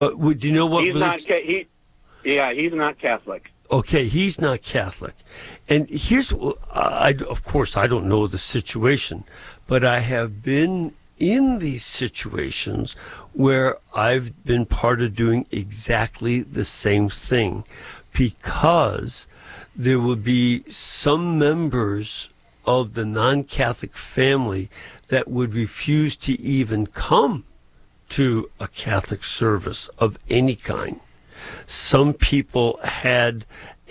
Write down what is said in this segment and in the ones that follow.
Do you know what? He's not. He's not Catholic. Okay, he's not Catholic. And here's, of course, I don't know the situation, but I have been in these situations where I've been part of doing exactly the same thing, because there will be some members of the non-Catholic family that would refuse to even come to a Catholic service of any kind. Some people have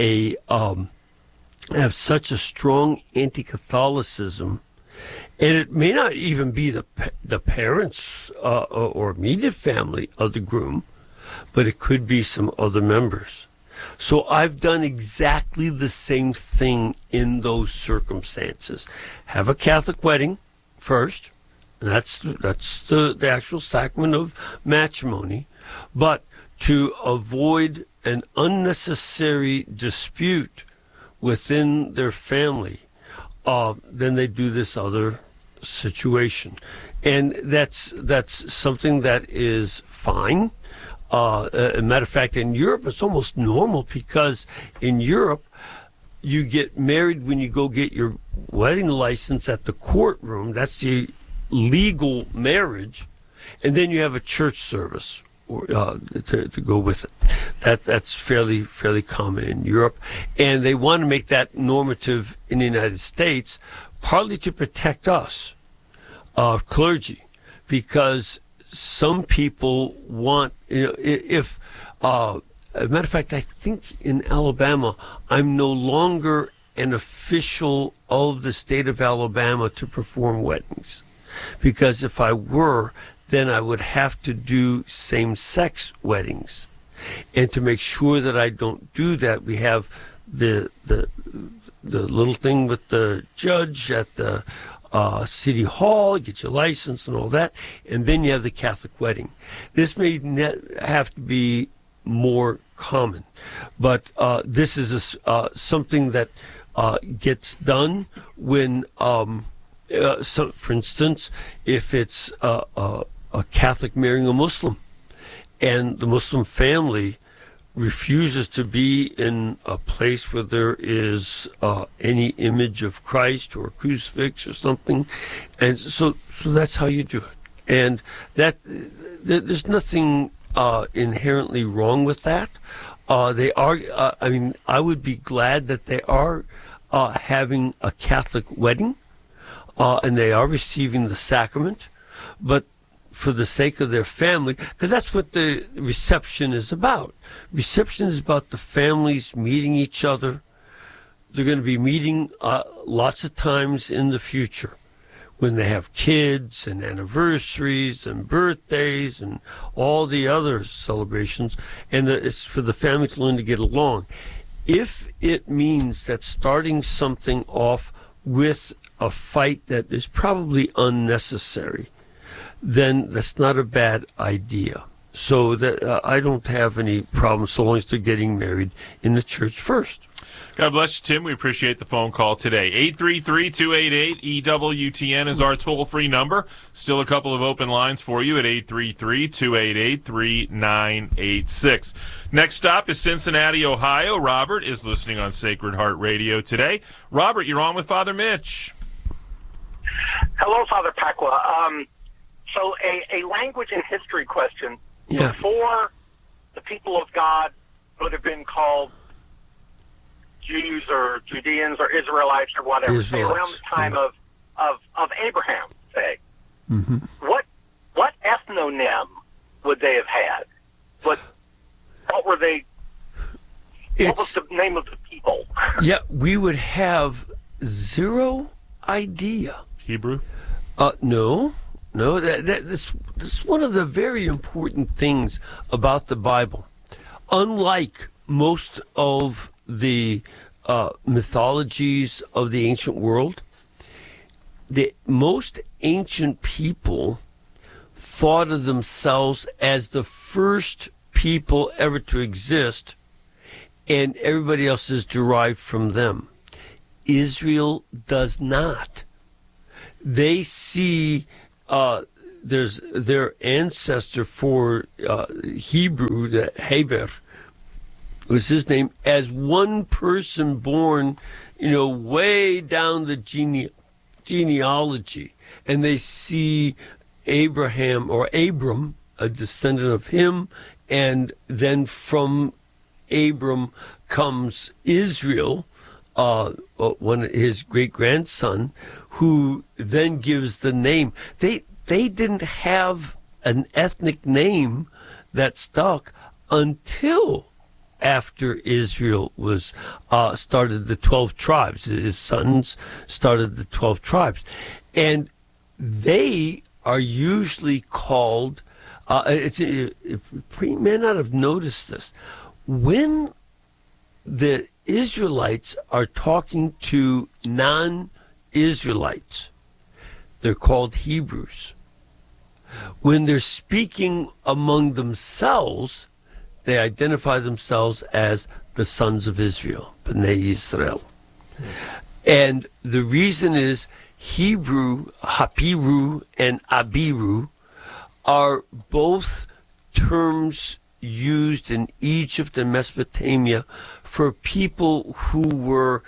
such a strong anti-Catholicism, and it may not even be the parents or immediate family of the groom, but it could be some other members. So I've done exactly the same thing in those circumstances. Have a Catholic wedding first, and that's the actual sacrament of matrimony, but to avoid an unnecessary dispute within their family, then they do this other situation. And that's something that is fine. As a matter of fact, in Europe, it's almost normal, because in Europe, you get married when you go get your wedding license at the courtroom. That's the legal marriage. And then you have a church service to go with it. That's fairly common in Europe. And they want to make that normative in the United States, partly to protect us, clergy, because some people want, if, as a matter of fact, I think in Alabama, I'm no longer an official of the state of Alabama to perform weddings. Because if I were, then I would have to do same-sex weddings. And to make sure that I don't do that, we have the little thing with the judge at the City Hall, get your license and all that, and then you have the Catholic wedding. This may have to be more common, but this is something that gets done when, for instance, if it's a Catholic marrying a Muslim, and the Muslim family refuses to be in a place where there is any image of Christ or a crucifix or something, and so that's how you do it. And there's nothing inherently wrong with that. They are. I would be glad that they are having a Catholic wedding, and they are receiving the sacrament, but for the sake of their family, because that's what the reception is about. Reception is about the families meeting each other. They're going to be meeting lots of times in the future when they have kids and anniversaries and birthdays and all the other celebrations, and it's for the family to learn to get along. If it means that starting something off with a fight that is probably unnecessary, then that's not a bad idea. So that I don't have any problem so long as they're getting married in the church first. God bless you, Tim. We appreciate the phone call today. 833-288-EWTN is our toll-free number. Still a couple of open lines for you at 833-288-3986. Next stop is Cincinnati, Ohio. Robert is listening on Sacred Heart Radio today. Robert, you're on with Father Mitch. Hello, Father Pacwa. So a language and history question. Yeah. Before the people of God would have been called Jews or Judeans or Israelites or whatever, say around the time of Abraham, say. Mm-hmm. What ethnonym would they have had? What were they? What was the name of the people? Yeah, we would have zero idea. Hebrew? No. That's one of the very important things about the Bible. Unlike most of the mythologies of the ancient world, the most ancient people thought of themselves as the first people ever to exist, and everybody else is derived from them. Israel does not. They see there's their ancestor for Hebrew, the Heber, was his name, as one person born, way down the genealogy. And they see Abraham or Abram, a descendant of him, and then from Abram comes Israel, his great-grandson, who then gives the name. They didn't have an ethnic name that stuck until after Israel was started the 12 tribes. His sons started the 12 tribes. And they are usually called, you may not have noticed this, when the Israelites are talking to non-Israelites, they're called Hebrews. When they're speaking among themselves, they identify themselves as the sons of Israel, Bnei Yisrael. And the reason is Hebrew, Hapiru, and Abiru are both terms used in Egypt and Mesopotamia for people who were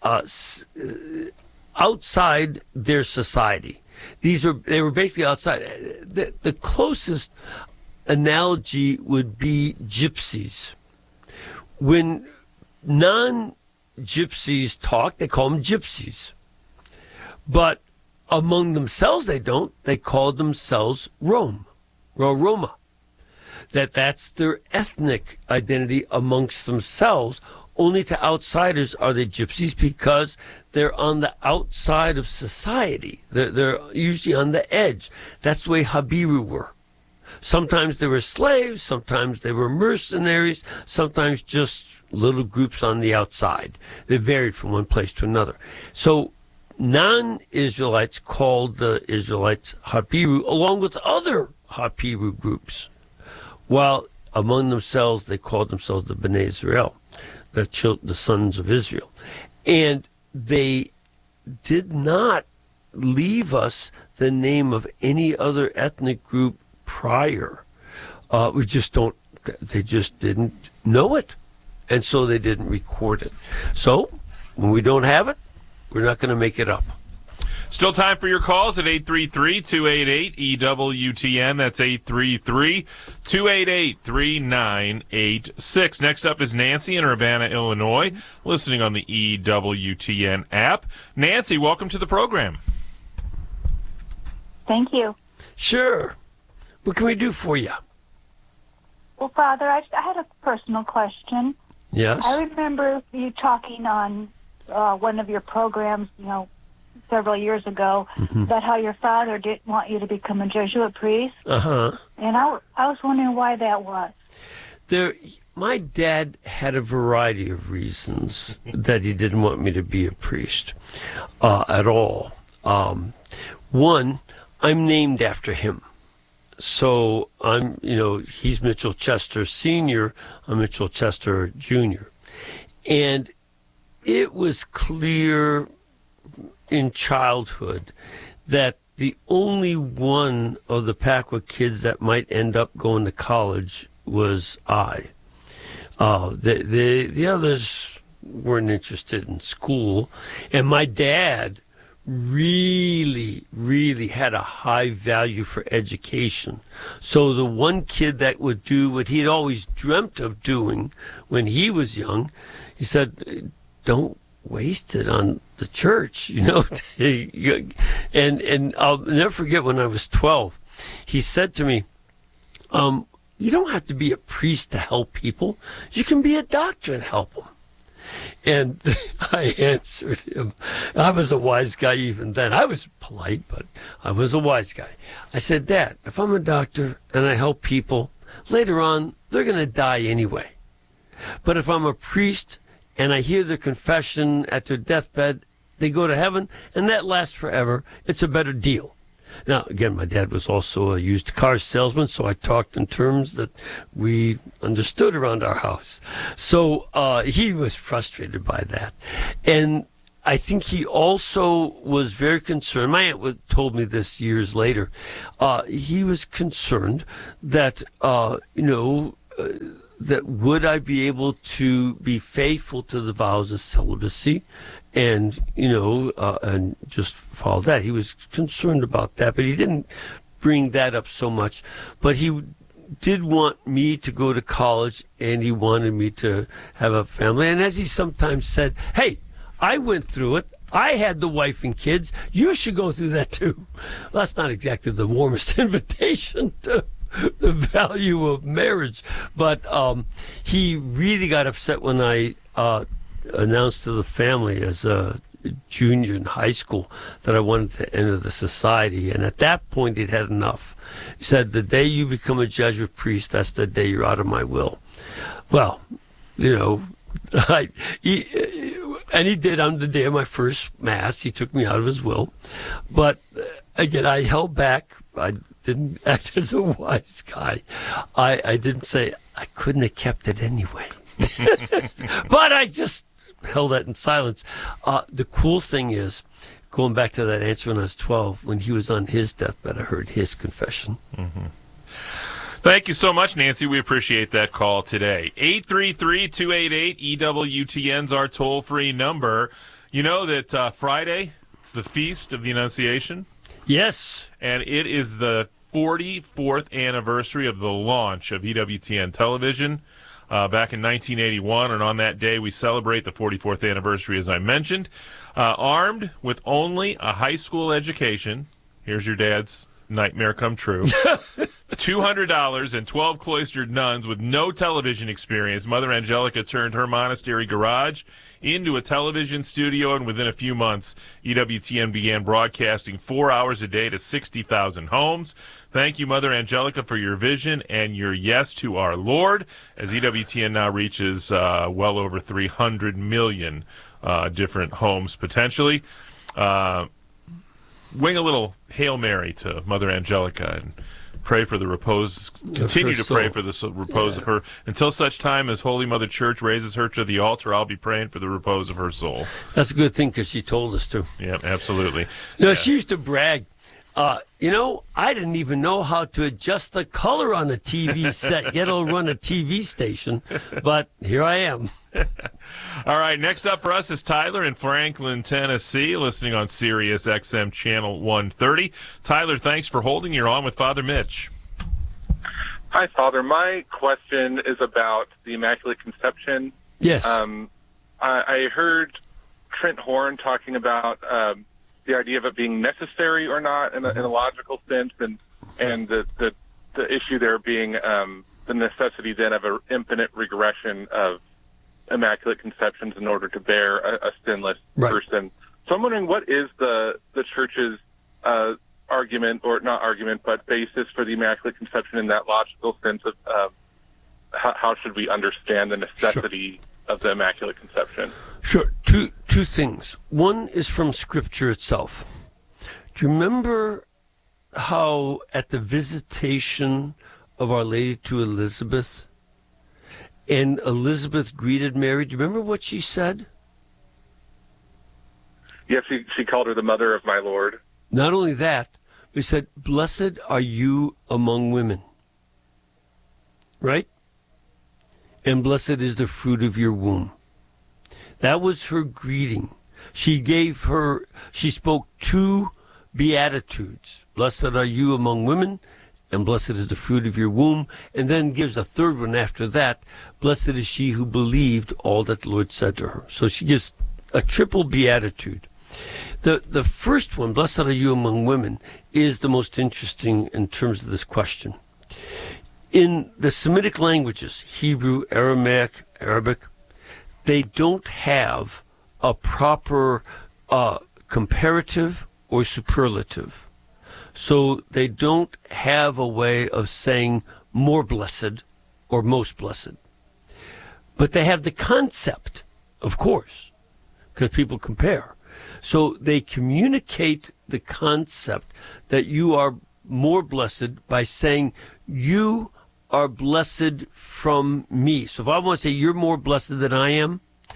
outside their society. They were basically outside. The closest analogy would be gypsies. When non-gypsies talk, they call them gypsies. But among themselves, they don't. They call themselves Roma. That's their ethnic identity amongst themselves. Only to outsiders are they gypsies because they're on the outside of society. They're usually on the edge. That's the way Habiru were. Sometimes they were slaves, sometimes they were mercenaries, sometimes just little groups on the outside. They varied from one place to another. So non-Israelites called the Israelites Habiru along with other Habiru groups, while among themselves they called themselves the Bnei Israel, the sons of Israel. And they did not leave us the name of any other ethnic group prior. They just didn't know it. And so they didn't record it. So when we don't have it, we're not going to make it up. Still time for your calls at 833-288-EWTN. That's 833-288-3986. Next up is Nancy in Urbana, Illinois, listening on the EWTN app. Nancy, welcome to the program. Thank you. Sure. What can we do for you? Well, Father, I had a personal question. Yes. I remember you talking on one of your programs, several years ago, about how your father didn't want you to become a Jesuit priest. Uh-huh. And I was wondering why that was. My dad had a variety of reasons that he didn't want me to be a priest at all. One, I'm named after him. So he's Mitchell Chester Sr., I'm Mitchell Chester Jr. And it was clear in childhood that the only one of the Packwood kids that might end up going to college was I. The others weren't interested in school. And my dad really, really had a high value for education. So the one kid that would do what he'd always dreamt of doing when he was young, he said, don't waste it on the church, And I'll never forget when I was 12, he said to me, you don't have to be a priest to help people. You can be a doctor and help them. And I answered him. I was a wise guy even then. I was polite, but I was a wise guy. I said, Dad, if I'm a doctor and I help people, later on, they're going to die anyway. But if I'm a priest and I hear their confession at their deathbed, they go to heaven, and that lasts forever. It's a better deal. Now, again, my dad was also a used car salesman, so I talked in terms that we understood around our house. So he was frustrated by that. And I think he also was very concerned. My aunt told me this years later. He was concerned that, that would I be able to be faithful to the vows of celibacy and, and just follow that. He was concerned about that, but he didn't bring that up so much. But he did want me to go to college, and he wanted me to have a family. And as he sometimes said, hey, I went through it. I had the wife and kids. You should go through that too. Well, that's not exactly the warmest invitation to the value of marriage. But he really got upset when I announced to the family as a junior in high school that I wanted to enter the society. And at that point, he'd had enough. He said, the day you become a Jesuit priest, that's the day you're out of my will. Well, he did on the day of my first Mass. He took me out of his will. But again, I held back. I didn't act as a wise guy. I didn't say I couldn't have kept it anyway. But I just held that in silence. The cool thing is, going back to that answer when I was 12, when he was on his deathbed, I heard his confession. Mm-hmm. Thank you so much, Nancy. We appreciate that call today. 833-288-EWTN's our toll-free number. You know that Friday, it's the Feast of the Annunciation? Yes. And it is the 44th anniversary of the launch of EWTN Television back in 1981. And on that day, we celebrate the 44th anniversary, as I mentioned. Armed with only a high school education, here's your dad's nightmare come true, $200 and 12 cloistered nuns with no television experience, Mother Angelica turned her monastery garage into a television studio, and within a few months, EWTN began broadcasting 4 hours a day to 60,000 homes. Thank you, Mother Angelica, for your vision and your yes to our Lord, as EWTN now reaches well over 300 million different homes potentially. Wing a little Hail Mary to Mother Angelica and pray for the repose, continue to pray for the repose of her. Until such time as Holy Mother Church raises her to the altar, I'll be praying for the repose of her soul. That's a good thing because she told us to. Yeah, absolutely. She used to brag. I didn't even know how to adjust the color on a TV set, yet I'll run a TV station. But here I am. All right, next up for us is Tyler in Franklin, Tennessee, listening on Sirius XM Channel 130. Tyler, thanks for holding. You're on with Father Mitch. Hi, Father. My question is about the Immaculate Conception. Yes. I heard Trent Horn talking about the idea of it being necessary or not in a logical sense, and the issue there being the necessity then of an infinite regression of Immaculate Conceptions in order to bear a sinless person. So I'm wondering, what is the Church's argument, or not argument, but basis for the Immaculate Conception in that logical sense of how should we understand the necessity of the Immaculate Conception? Sure. Two things. One is from Scripture itself. Do you remember how at the visitation of Our Lady to Elizabeth, and Elizabeth greeted Mary? Do you remember what she said? Yes, she called her the mother of my Lord. Not only that, but she said, "Blessed are you among women." Right? And blessed is the fruit of your womb. That was her greeting. She spoke two beatitudes. Blessed are you among women, and blessed is the fruit of your womb. And then gives a third one after that. Blessed is she who believed all that the Lord said to her. So she gives a triple beatitude. The first one, blessed are you among women, is the most interesting in terms of this question. In the Semitic languages, Hebrew, Aramaic, Arabic, they don't have a proper comparative or superlative. So they don't have a way of saying more blessed or most blessed. But they have the concept, of course, because people compare. So they communicate the concept that you are more blessed by saying you are blessed from me. So if I want to say you're more blessed than I am,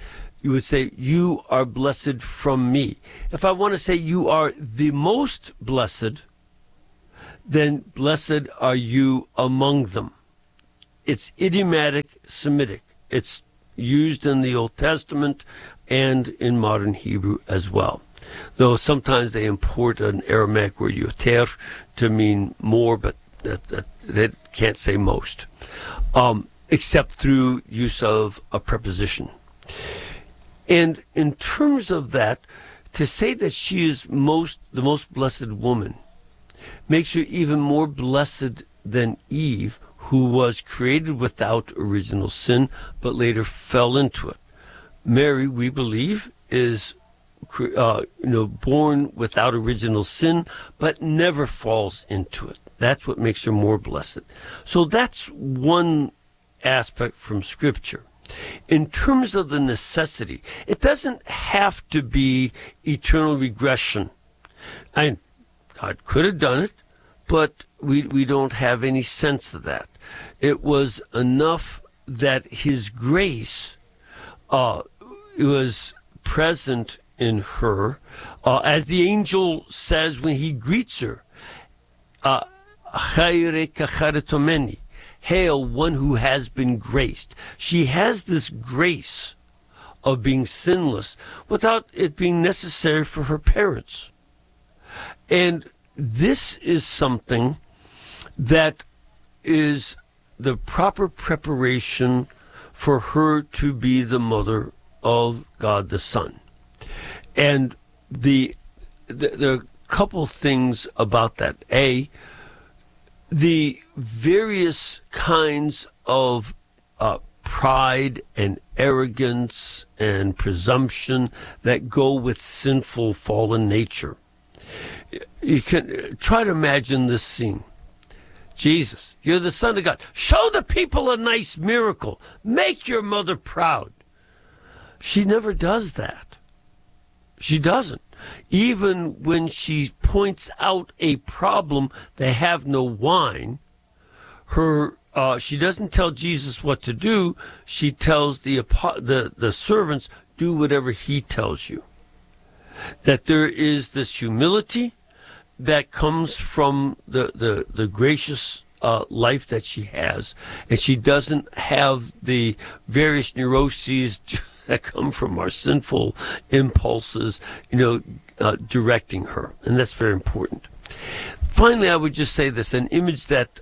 you would say, you are blessed from me. If I want to say you are the most blessed, then blessed are you among them. It's idiomatic Semitic. It's used in the Old Testament and in modern Hebrew as well. Though sometimes they import an Aramaic word yoter to mean more, but that can't say most, except through use of a preposition. And in terms of that, to say that she is the most blessed woman makes her even more blessed than Eve, who was created without original sin, but later fell into it. Mary, we believe, is born without original sin, but never falls into it. That's what makes her more blessed. So that's one aspect from Scripture. In terms of the necessity, it doesn't have to be eternal regression. God could have done it, but we don't have any sense of that. It was enough that his grace was present in her, as the angel says when he greets her, hail, one who has been graced. She has this grace of being sinless without it being necessary for her parents. And this is something that is the proper preparation for her to be the mother of God the Son. And the couple things about that. A, the various kinds of pride and arrogance and presumption that go with sinful fallen nature. You can try to imagine this scene. Jesus, you're the Son of God. Show the people a nice miracle. Make your mother proud. She never does that. She doesn't. Even when she points out a problem, they have no wine. She doesn't tell Jesus what to do. She tells the servants, do whatever he tells you. That there is this humility that comes from the gracious life that she has, and she doesn't have the various neuroses that come from our sinful impulses, directing her, and that's very important. Finally, I would just say this: an image that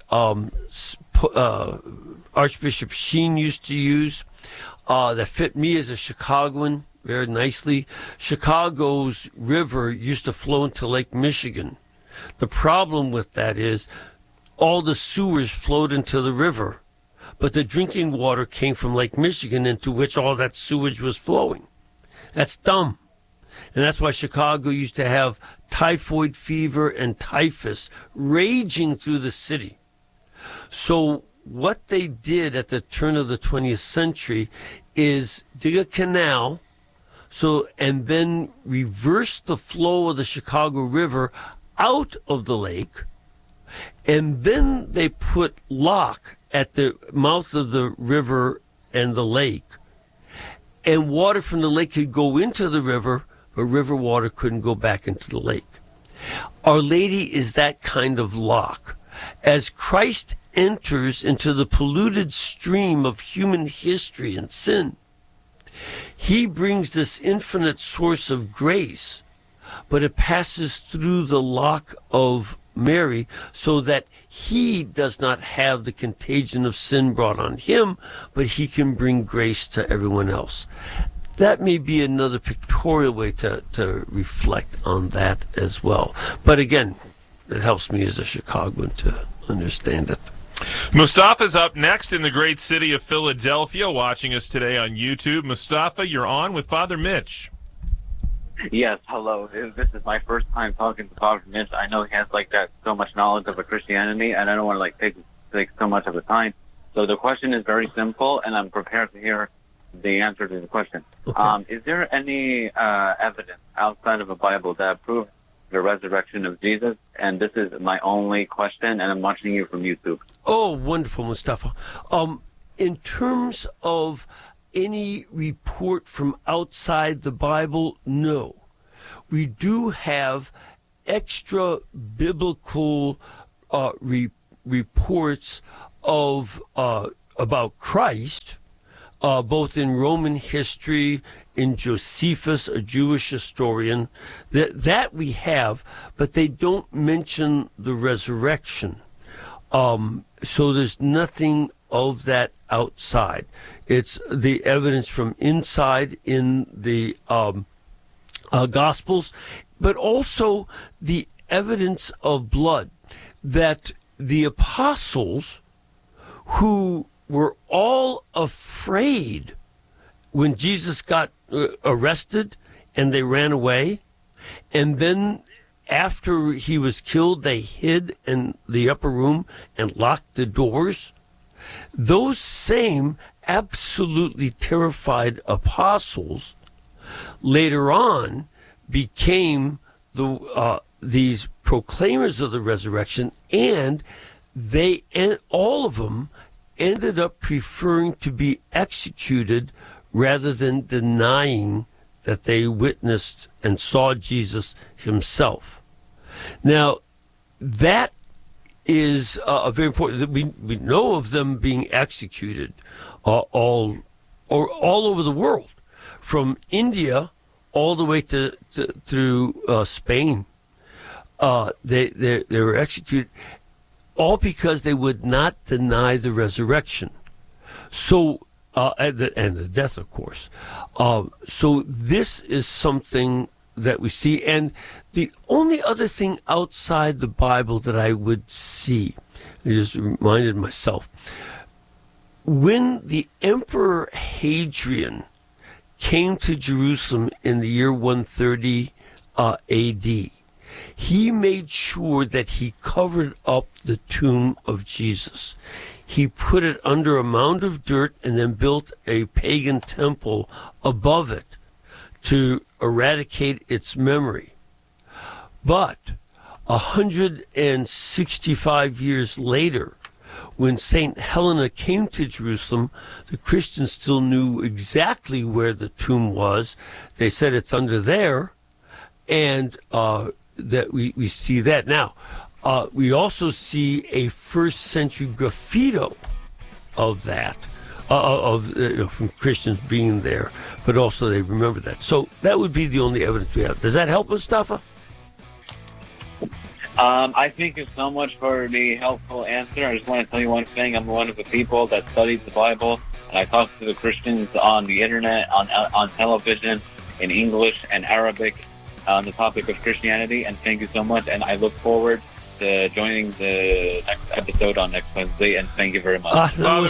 Archbishop Sheen used to use that fit me as a Chicagoan very nicely. Chicago's river used to flow into Lake Michigan. The problem with that is all the sewers flowed into the river, but the drinking water came from Lake Michigan, into which all that sewage was flowing. That's dumb. And that's why Chicago used to have typhoid fever and typhus raging through the city. So what they did at the turn of the 20th century is dig a canal, and then reverse the flow of the Chicago River out of the lake, and then they put lock at the mouth of the river and the lake, and water from the lake could go into the river, but river water couldn't go back into the lake. Our Lady is that kind of lock. As Christ enters into the polluted stream of human history and sin, he brings this infinite source of grace, but it passes through the lock of Mary so that he does not have the contagion of sin brought on him, but he can bring grace to everyone else. That may be another pictorial way to reflect on that as well. But again, it helps me as a Chicagoan to understand it. Mustafa's up next in the great city of Philadelphia, watching us today on YouTube. Mustafa, you're on with Father Mitch. Yes, hello. This is my first time talking to Father Mitch. I know he has so much knowledge of Christianity, and I don't want to take so much of the time. So the question is very simple, and I'm prepared to hear the answer to the question. Okay. Is there any evidence outside of the Bible that proves the resurrection of Jesus? And this is my only question, and I'm watching you from YouTube. Oh, wonderful, Mustafa. In terms of any report from outside the Bible? No. We do have extra biblical reports of about Christ, both in Roman history, in Josephus, a Jewish historian, that we have, but they don't mention the resurrection. So there's nothing of that outside. It's the evidence from inside in the Gospels, but also the evidence of blood, that the apostles, who were all afraid when Jesus got arrested and they ran away, and then after he was killed, they hid in the upper room and locked the doors. Those same absolutely terrified apostles later on became these proclaimers of the resurrection, and all of them ended up preferring to be executed rather than denying that they witnessed and saw Jesus himself. Now, that is very important. We know of them being executed all over the world, from India all the way through Spain. They were executed, all because they would not deny the resurrection. So, and the death, of course. So this is something that we see. And the only other thing outside the Bible that I would see, I just reminded myself, when the Emperor Hadrian came to Jerusalem in the year 130 A.D., he made sure that he covered up the tomb of Jesus. He put it under a mound of dirt and then built a pagan temple above it to eradicate its memory. But 165 years later, when St. Helena came to Jerusalem, the Christians still knew exactly where the tomb was. They said it's under there, and that we see that. Now, we also see a first century graffito of that, from Christians being there, but also they remember that. So that would be the only evidence we have. Does that help, Mustafa? I thank you so much for the helpful answer. I just want to tell you one thing. I'm one of the people that studies the Bible, and I talk to the Christians on the internet, on television, in English and Arabic, on the topic of Christianity. And thank you so much, and I look forward to joining the next episode on next Wednesday, and thank you very much. Father,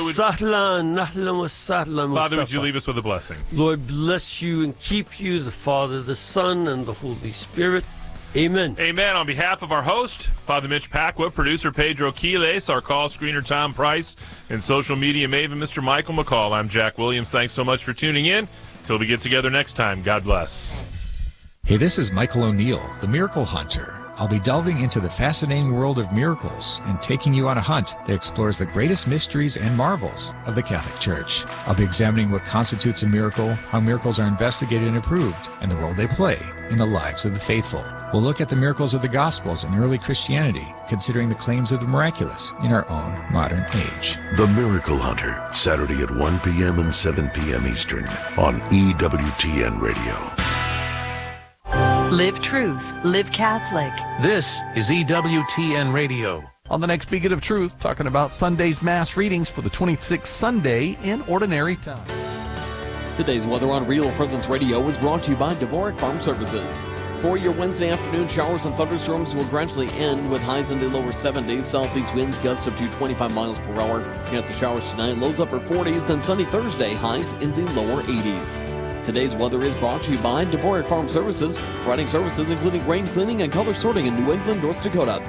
would you leave us with a blessing? Lord bless you and keep you, the Father, the Son, and the Holy Spirit. Amen. Amen. On behalf of our host, Father Mitch Pacwa, producer Pedro Quiles, our call screener Tom Price, and social media maven Mr. Michael McCall, I'm Jack Williams. Thanks so much for tuning in. Till we get together next time, God bless. Hey, this is Michael O'Neill, the Miracle Hunter. I'll be delving into the fascinating world of miracles and taking you on a hunt that explores the greatest mysteries and marvels of the Catholic Church. I'll be examining what constitutes a miracle, how miracles are investigated and approved, and the role they play in the lives of the faithful. We'll look at the miracles of the Gospels and early Christianity, considering the claims of the miraculous in our own modern age. The Miracle Hunter, Saturday at 1 p.m. and 7 p.m. Eastern on EWTN Radio. Live Truth, Live Catholic. This is EWTN Radio. On the next Beacon of Truth, talking about Sunday's Mass readings for the 26th Sunday in Ordinary Time. Today's weather on Real Presence Radio was brought to you by Dvorak Farm Services. For your Wednesday afternoon, showers and thunderstorms will gradually end with highs in the lower 70s. Southeast winds gust up to 25 miles per hour. Chance of showers tonight, lows upper 40s, then sunny Thursday, highs in the lower 80s. Today's weather is brought to you by Dvorak Farm Services, providing services including grain cleaning and color sorting in New England, North Dakota.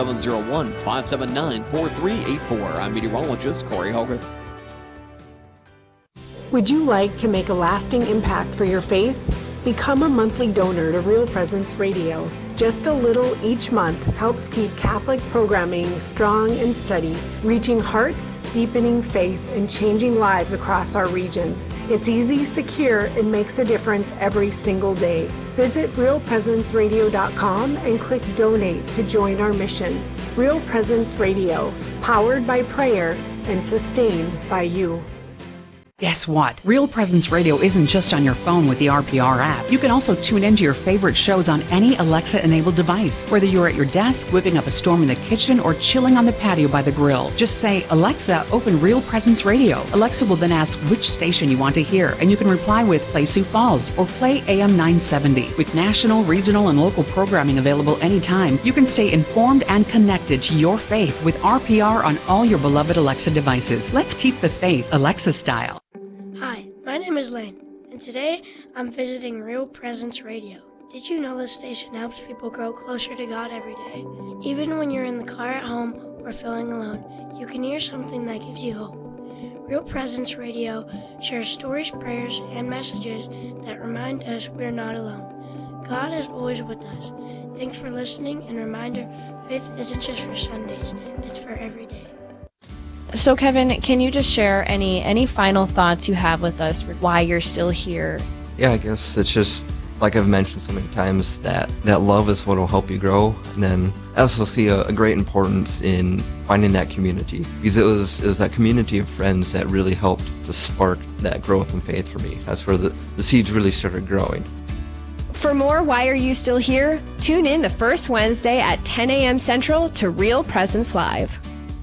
701-579-4384. I'm meteorologist Corey Hogarth. Would you like to make a lasting impact for your faith? Become a monthly donor to Real Presence Radio. Just a little each month helps keep Catholic programming strong and steady, reaching hearts, deepening faith, and changing lives across our region. It's easy, secure, and makes a difference every single day. Visit realpresenceradio.com and click Donate to join our mission. Real Presence Radio, powered by prayer and sustained by you. Guess what? Real Presence Radio isn't just on your phone with the RPR app. You can also tune into your favorite shows on any Alexa-enabled device, whether you're at your desk, whipping up a storm in the kitchen, or chilling on the patio by the grill. Just say, Alexa, open Real Presence Radio. Alexa will then ask which station you want to hear, and you can reply with Play Sioux Falls or Play AM 970. With national, regional, and local programming available anytime, you can stay informed and connected to your faith with RPR on all your beloved Alexa devices. Let's keep the faith Alexa style. Hi, my name is Lane, and today I'm visiting Real Presence Radio. Did you know this station helps people grow closer to God every day? Even when you're in the car at home or feeling alone, you can hear something that gives you hope. Real Presence Radio shares stories, prayers, and messages that remind us we're not alone. God is always with us. Thanks for listening, and reminder, faith isn't just for Sundays, it's for every day. So Kevin, can you just share any final thoughts you have with us for why you're still here? Yeah, I guess it's just, like I've mentioned so many times, that love is what will help you grow. And then I also see a great importance in finding that community, because it was that community of friends that really helped to spark that growth in faith for me. That's where the seeds really started growing. For more Why Are You Still Here? Tune in the first Wednesday at 10 a.m. Central to Real Presence Live.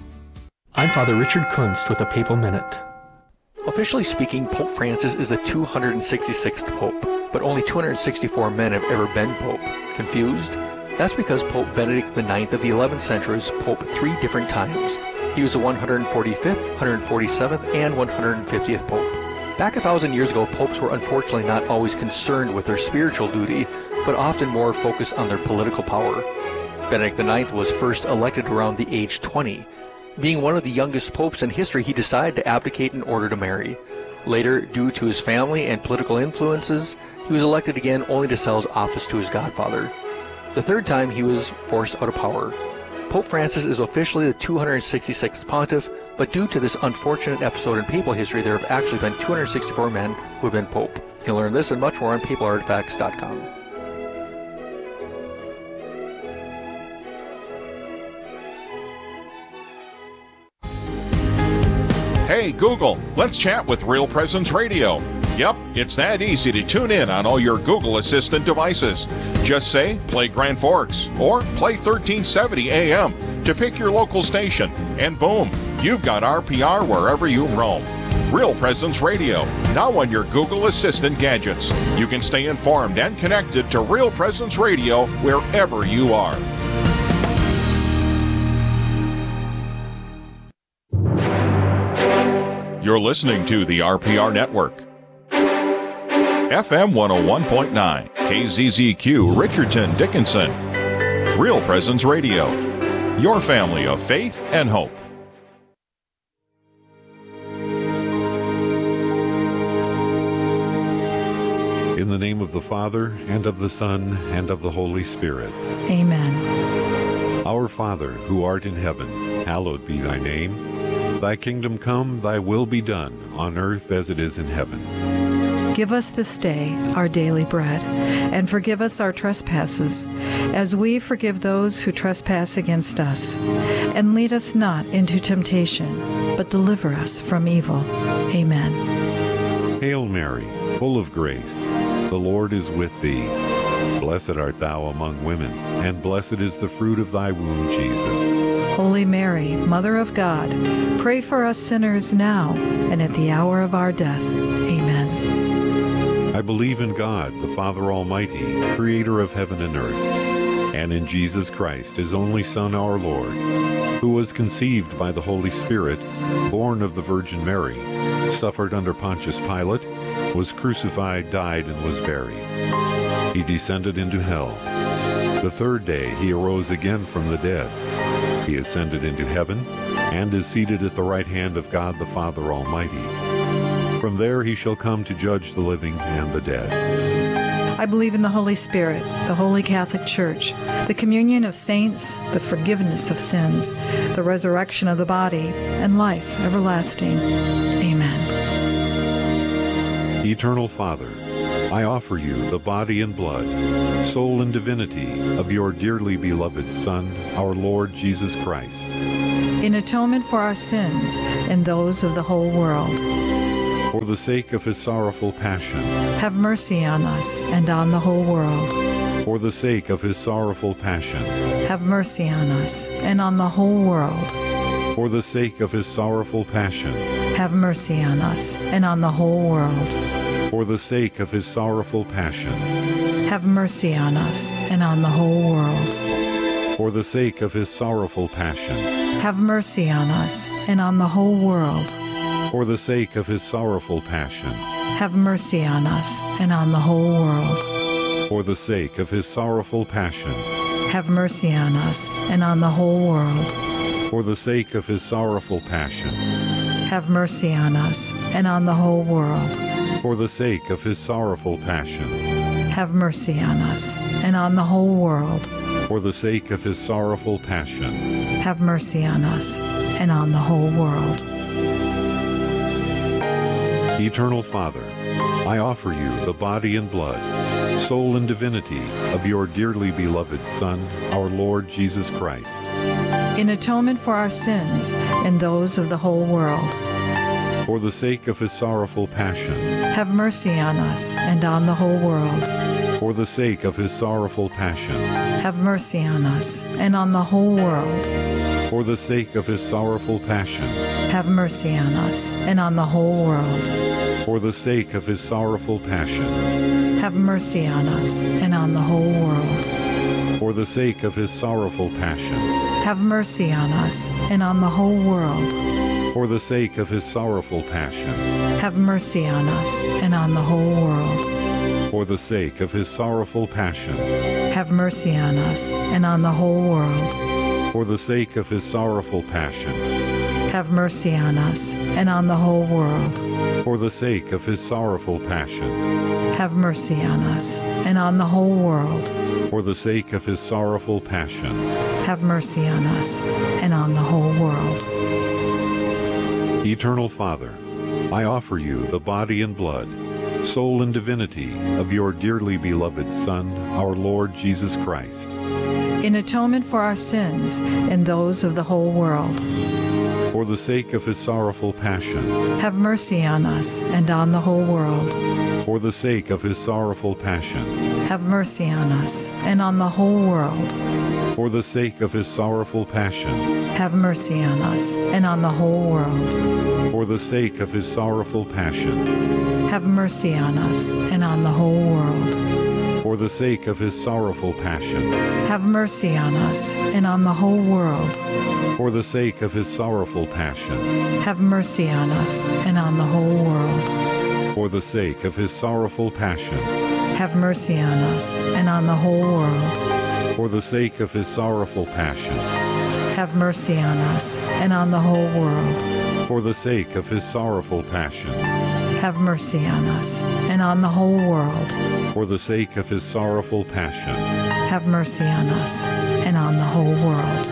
I'm Father Richard Kunst with a Papal Minute. Officially speaking, Pope Francis is the 266th Pope, but only 264 men have ever been Pope. Confused? That's because Pope Benedict IX of the 11th century was Pope 3 different times. He was the 145th, 147th, and 150th Pope. Back 1,000 years ago, popes were unfortunately not always concerned with their spiritual duty, but often more focused on their political power. Benedict IX was first elected around the age 20. Being one of the youngest popes in history, he decided to abdicate in order to marry. Later, due to his family and political influences, he was elected again only to sell his office to his godfather. The third time, he was forced out of power. Pope Francis is officially the 266th pontiff, but due to this unfortunate episode in papal history, there have actually been 264 men who have been pope. You can learn this and much more on papalartifacts.com. Hey Google, let's chat with Real Presence Radio. Yep, it's that easy to tune in on all your Google Assistant devices. Just say, play Grand Forks, or play 1370 AM to pick your local station, and boom, you've got RPR wherever you roam. Real Presence Radio, now on your Google Assistant gadgets. You can stay informed and connected to Real Presence Radio wherever you are. You're listening to the RPR Network. FM 101.9, KZZQ, Richardson, Dickinson. Real Presence Radio, your family of faith and hope. In the name of the Father, and of the Son, and of the Holy Spirit. Amen. Our Father, who art in heaven, hallowed be thy name. Thy kingdom come, thy will be done, on earth as it is in heaven. Give us this day our daily bread, and forgive us our trespasses, as we forgive those who trespass against us. And lead us not into temptation, but deliver us from evil. Amen. Hail Mary, full of grace, the Lord is with thee. Blessed art thou among women, and blessed is the fruit of thy womb, Jesus. Holy Mary, Mother of God, pray for us sinners now and at the hour of our death. Amen. I believe in God, the Father Almighty, creator of heaven and earth, and in Jesus Christ, his only Son, our Lord, who was conceived by the Holy Spirit, born of the Virgin Mary, suffered under Pontius Pilate, was crucified, died, and was buried. He descended into hell. The third day he arose again from the dead. He ascended into heaven, and is seated at the right hand of God the Father Almighty. From there he shall come to judge the living and the dead. I believe in the Holy Spirit, the Holy Catholic Church, the communion of saints, the forgiveness of sins, the resurrection of the body, and life everlasting. Amen. Eternal Father, I offer you the body and blood, soul and divinity of your dearly beloved Son, our Lord Jesus Christ, in atonement for our sins and those of the whole world. For the sake of his sorrowful passion, have mercy on us and on the whole world. For the sake of his sorrowful passion, have mercy on us and on the whole world. For the sake of his sorrowful passion, have mercy on us and on the whole world. For the sake of his sorrowful passion, have mercy on us and on the whole world. For the sake of his sorrowful passion, have mercy on us and on the whole world. For the sake of his sorrowful passion, have mercy on us and on the whole world. For the sake of his sorrowful passion, have mercy on us and on the whole world. For the sake of his sorrowful passion, have mercy on us and on the whole world. For the sake of his sorrowful passion, have mercy on us and on the whole world. For the sake of his sorrowful passion, have mercy on us and on the whole world. Eternal Father, I offer you the body and blood, soul and divinity of your dearly beloved Son, our Lord Jesus Christ, in atonement for our sins and those of the whole world. For the sake of his sorrowful passion, have mercy on us and on the whole world. For the sake of his sorrowful passion, have mercy on us and on the whole world. For the sake of his sorrowful passion, have mercy on us and on the whole world. For the sake of his sorrowful passion, have mercy on us and on the whole world. For the sake of his sorrowful passion, have mercy on us and on the whole world. For the sake of his sorrowful passion, have mercy on us and on the whole world. For the sake of his sorrowful passion, have mercy on us and on the whole world. For the sake of his sorrowful passion, have mercy on us and on the whole world. For the sake of his sorrowful passion, have mercy on us and on the whole world. For the sake of his sorrowful passion, have mercy on us and on the whole world. Eternal Father, I offer you the body and blood, soul and divinity of your dearly beloved Son, our Lord Jesus Christ, in atonement for our sins and those of the whole world. For the sake of his sorrowful passion, have mercy on us and on the whole world. For the sake of his sorrowful passion, have mercy on us and on the whole world. For the sake of his sorrowful passion, have mercy on us and on the whole world. For the sake of his sorrowful passion, have mercy on us and on the whole world. For the sake of his sorrowful passion, have mercy on us and on the whole world. For the sake of his sorrowful passion, have mercy on us and on the whole world. For the sake of his sorrowful passion, have mercy on us and on the whole world. For the sake of his sorrowful passion, have mercy on us and on the whole world. For the sake of his sorrowful passion, have mercy on us and on the whole world. For the sake of his sorrowful passion, have mercy on us and on the whole world.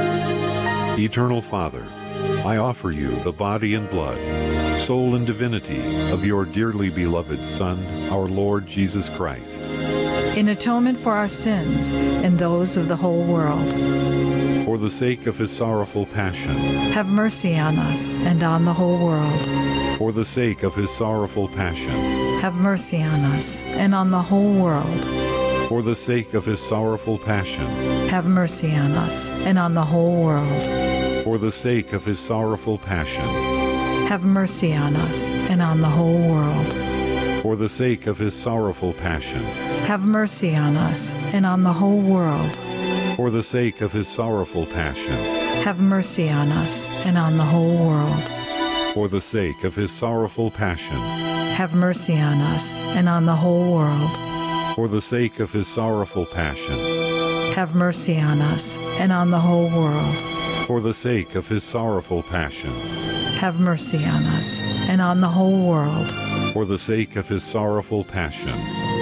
Eternal Father, I offer you the body and blood, soul and divinity of your dearly beloved Son, our Lord Jesus Christ, in atonement for our sins and those of the whole world. For the sake of his sorrowful passion, have mercy on us and on the whole world. For the sake of his sorrowful passion, have mercy on us and on the whole world. For the sake of his sorrowful passion, have mercy on us and on the whole world. For the sake of his sorrowful passion, have mercy on us and on the whole world. For the sake of his sorrowful passion, have mercy on us and on the whole world. For the sake of his sorrowful passion, have mercy on us and on the whole world. For the sake of his sorrowful passion, have mercy on us and on the whole world. For the sake of his sorrowful passion, have mercy on us and on the whole world. For the sake of his sorrowful passion, have mercy on us and on the whole world. For the sake of his sorrowful passion,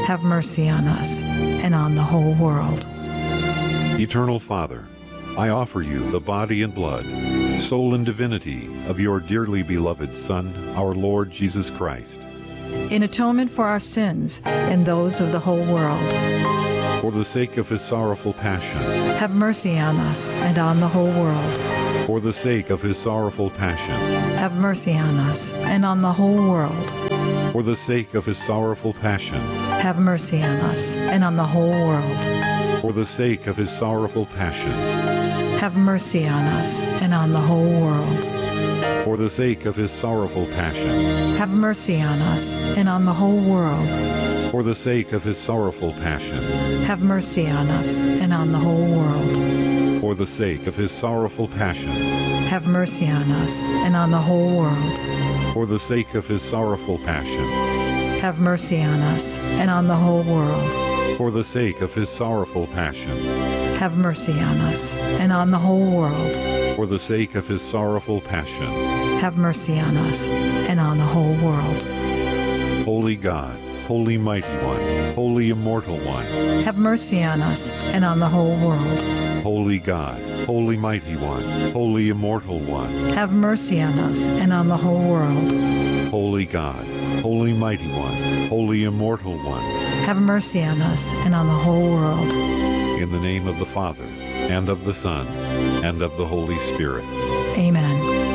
have mercy on us and on the whole world. Eternal Father, I offer you the body and blood, soul and divinity of your dearly beloved Son, our Lord Jesus Christ, in atonement for our sins and those of the whole world. For the sake of his sorrowful passion, have mercy on us and on the whole world. For the sake of his sorrowful passion, have mercy on us and on the whole world. For the sake of his sorrowful passion, have mercy on us and on the whole world. For the sake of his sorrowful passion, have mercy on us and on the whole world. For the sake of his sorrowful passion, have mercy on us and on the whole world. For the sake of his sorrowful passion, have mercy on us and on the whole world. For the sake of his sorrowful passion, have mercy on us and on the whole world. For the sake of his sorrowful passion, have mercy on us and on the whole world. For the sake of his sorrowful passion, have mercy on us and on the whole world. For the sake of his sorrowful passion, have mercy on us and on the whole world. Holy God, Holy Mighty One, Holy Immortal One, have mercy on us and on the whole world. Holy God, Holy Mighty One, Holy Immortal One, have mercy on us and on the whole world. Holy God, Holy Mighty One, Holy Immortal One, have mercy on us and on the whole world. In the name of the Father, and of the Son, and of the Holy Spirit. Amen.